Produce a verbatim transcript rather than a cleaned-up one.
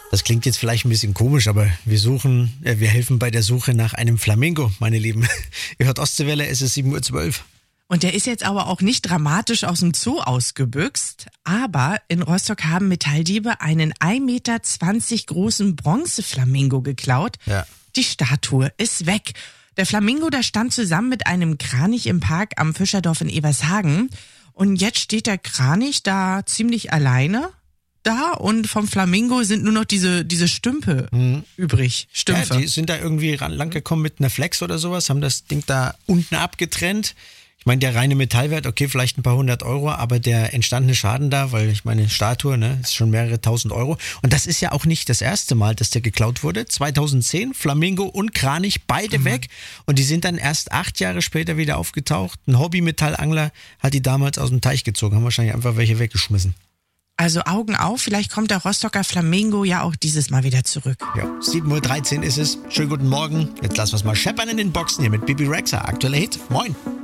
Das klingt jetzt vielleicht ein bisschen komisch, aber wir suchen, äh, wir helfen bei der Suche nach einem Flamingo, meine Lieben. Ihr hört Ostseewelle, es ist sieben Uhr zwölf. Und der ist jetzt aber auch nicht dramatisch aus dem Zoo ausgebüxt, aber in Rostock haben Metalldiebe einen ein Meter zwanzig großen Bronzeflamingo geklaut. Ja. Die Statue ist weg. Der Flamingo, der stand zusammen mit einem Kranich im Park am Fischerdorf in Ebershagen. Und jetzt steht der Kranich da ziemlich alleine da und vom Flamingo sind nur noch diese, diese Stümpe mhm. übrig. Stümpfe. Ja, die sind da irgendwie lang gekommen mit einer Flex oder sowas, haben das Ding da unten abgetrennt. Ich meine, der reine Metallwert, okay, vielleicht ein paar hundert Euro, aber der entstandene Schaden da, weil ich meine, Statue, ne, ist schon mehrere tausend Euro. Und das ist ja auch nicht das erste Mal, dass der geklaut wurde. zweitausendzehn, Flamingo und Kranich, beide mhm. weg. Und die sind dann erst acht Jahre später wieder aufgetaucht. Ein Hobby-Metallangler hat die damals aus dem Teich gezogen, haben wahrscheinlich einfach welche weggeschmissen. Also Augen auf, vielleicht kommt der Rostocker Flamingo ja auch dieses Mal wieder zurück. Ja, sieben Uhr dreizehn ist es. Schönen guten Morgen. Jetzt lassen wir es mal scheppern in den Boxen hier mit Bibi Rexha. Aktueller Hit. Moin.